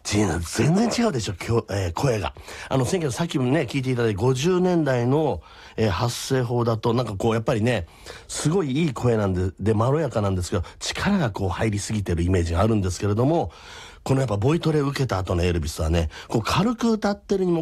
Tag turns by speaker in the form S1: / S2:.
S1: 全然違うでしょ、声が。さっきもね、聞いていただいた50年代の、発声法だと、なんかこう、やっぱりね、すごいいい声なんで、まろやかなんですけど、力がこう入りすぎてるイメージがあるんですけれども、このやっぱボイトレ受けた後のエルビスはね、こう軽く歌ってるにも